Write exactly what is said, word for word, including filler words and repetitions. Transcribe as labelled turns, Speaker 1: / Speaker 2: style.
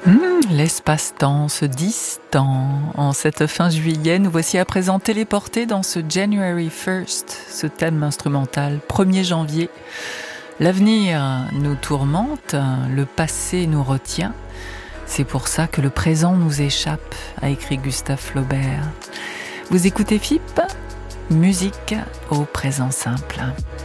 Speaker 1: Mmh, l'espace-temps se distend. En cette fin juillet, nous voici à présent téléportés dans ce January first, ce thème instrumental, premier janvier. L'avenir nous tourmente, le passé nous retient. C'est pour ça que le présent nous échappe, a écrit Gustave Flaubert. Vous écoutez F I P, musique au présent simple.